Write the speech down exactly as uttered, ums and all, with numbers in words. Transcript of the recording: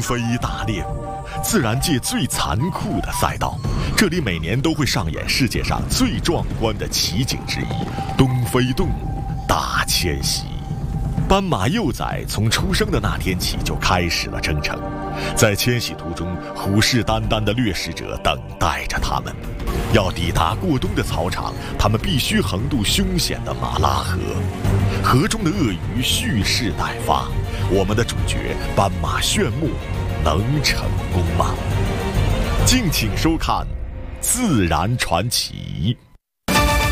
非大猎谷，自然界最残酷的赛道，这里每年都会上演世界上最壮观的奇景之一——东非动物大迁徙。斑马幼崽从出生的那天起就开始了征程，在迁徙途中，虎视眈眈的掠食者等待着它们。要抵达过冬的草场，他们必须横渡凶险的马拉河。河中的鳄鱼蓄势待发，我们的主角斑马炫目能成功吗？敬请收看《自然传奇》。